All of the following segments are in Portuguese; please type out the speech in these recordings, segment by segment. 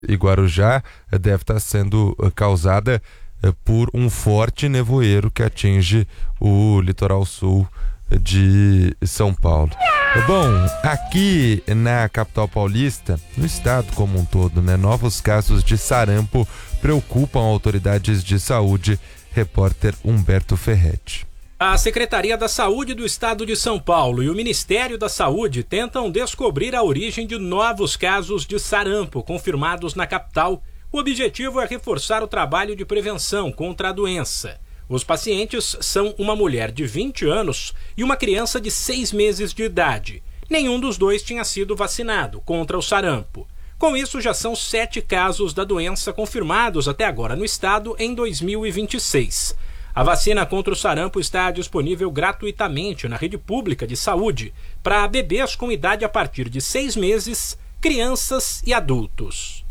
e Guarujá deve estar sendo causada por um forte nevoeiro que atinge o litoral sul de São Paulo. Bom, aqui na capital paulista, no estado como um todo, novos casos de sarampo preocupam autoridades de saúde. Repórter Humberto Ferretti. A Secretaria da Saúde do Estado de São Paulo e o Ministério da Saúde tentam descobrir a origem de novos casos de sarampo confirmados na capital. O objetivo é reforçar o trabalho de prevenção contra a doença. Os pacientes são uma mulher de 20 anos e uma criança de 6 meses de idade. Nenhum dos dois tinha sido vacinado contra o sarampo. Com isso, já são 7 casos da doença confirmados até agora no estado em 2026. A vacina contra o sarampo está disponível gratuitamente na rede pública de saúde para bebês com idade a partir de 6 meses, crianças e adultos.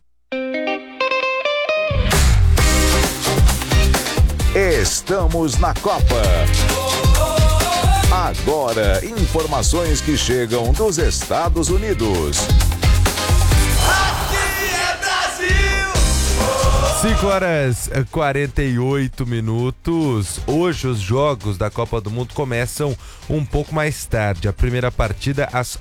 Estamos na Copa. Agora, informações que chegam dos Estados Unidos. 5h48. Hoje os jogos da Copa do Mundo começam um pouco mais tarde. A primeira partida às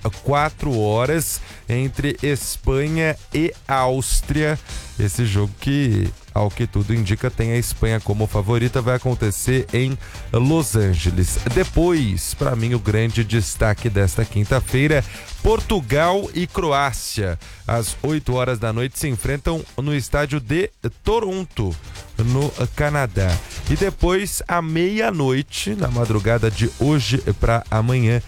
4h entre Espanha e Áustria. Esse jogo que, ao que tudo indica, tem a Espanha como favorita, vai acontecer em Los Angeles. Depois, para mim, o grande destaque desta quinta-feira, Portugal e Croácia. Às 8h da noite se enfrentam no estádio de Toronto, no Canadá. E depois, à meia-noite, na madrugada de hoje para amanhã,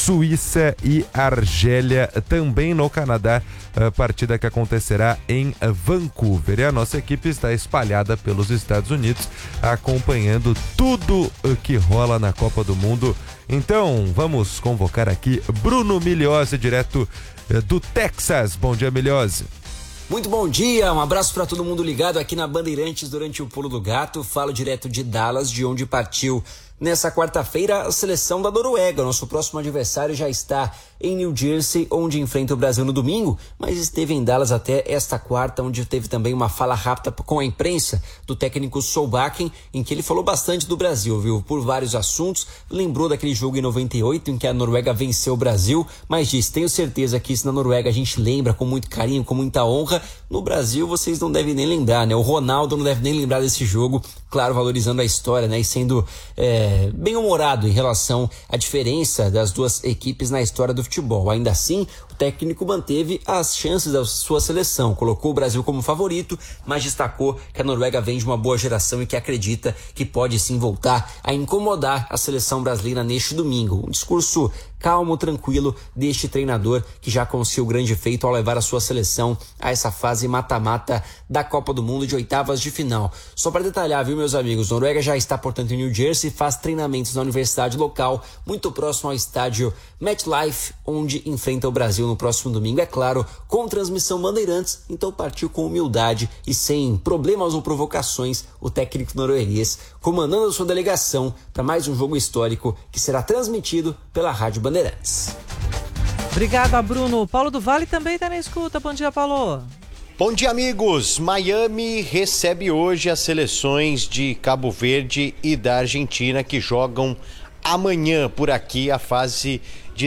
Suíça e Argélia, também no Canadá, a partida que acontecerá em Vancouver. E a nossa equipe está espalhada pelos Estados Unidos, acompanhando tudo que rola na Copa do Mundo. Então, vamos convocar aqui Bruno Migliozzi, direto do Texas. Bom dia, Migliozzi. Muito bom dia, um abraço para todo mundo ligado aqui na Bandeirantes durante o Pulo do Gato. Falo direto de Dallas, de onde partiu nessa quarta-feira a seleção da Noruega. Nosso próximo adversário já está em New Jersey, onde enfrenta o Brasil no domingo, mas esteve em Dallas até esta quarta, onde teve também uma fala rápida com a imprensa do técnico Solbakken, em que ele falou bastante do Brasil, viu? Por vários assuntos, lembrou daquele jogo em 98, em que a Noruega venceu o Brasil, mas disse, tenho certeza que isso na Noruega a gente lembra com muito carinho, com muita honra. No Brasil vocês não devem nem lembrar, né? O Ronaldo não deve nem lembrar desse jogo, claro, valorizando a história, né? E sendo bem-humorado em relação à diferença das duas equipes na história do futebol. Ainda assim, o técnico manteve as chances da sua seleção, colocou o Brasil como favorito, mas destacou que a Noruega vem de uma boa geração e que acredita que pode sim voltar a incomodar a seleção brasileira neste domingo. Um discurso calmo, tranquilo deste treinador que já conseguiu grande feito ao levar a sua seleção a essa fase mata-mata da Copa do Mundo de oitavas de final. Só para detalhar, viu, meus amigos, Noruega já está, portanto, em New Jersey, faz treinamentos na universidade local, muito próximo ao estádio MetLife, onde enfrenta o Brasil no próximo domingo, é claro, com transmissão Bandeirantes. Então partiu com humildade e sem problemas ou provocações o técnico norueguês, comandando a sua delegação para mais um jogo histórico que será transmitido pela Rádio Bandeirantes. Obrigada, Bruno. Paulo do Vale também está na escuta. Bom dia, Paulo. Bom dia, amigos. Miami recebe hoje as seleções de Cabo Verde e da Argentina, que jogam amanhã por aqui a fase de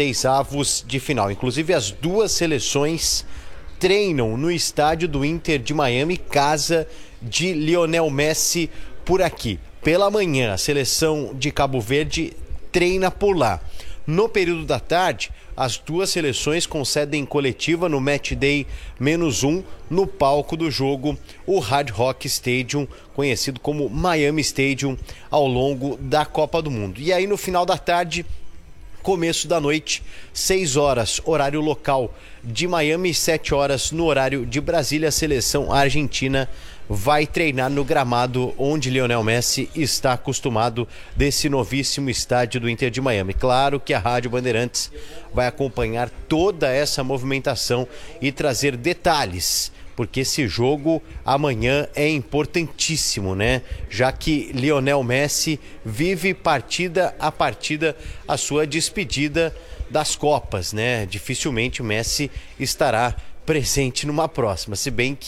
16avos de final. Inclusive, as duas seleções treinam no estádio do Inter de Miami, casa de Lionel Messi, por aqui. Pela manhã, a seleção de Cabo Verde treina por lá. No período da tarde, as duas seleções concedem coletiva no Match Day -1 no palco do jogo, o Hard Rock Stadium, conhecido como Miami Stadium, ao longo da Copa do Mundo. E aí no final da tarde, começo da noite, 6h, horário local de Miami, 7h no horário de Brasília, a seleção argentina vai treinar no gramado onde Lionel Messi está acostumado, desse novíssimo estádio do Inter de Miami. Claro que a Rádio Bandeirantes vai acompanhar toda essa movimentação e trazer detalhes, porque esse jogo amanhã é importantíssimo, né? Já que Lionel Messi vive partida a partida a sua despedida das Copas, né? Dificilmente o Messi estará presente numa próxima, se bem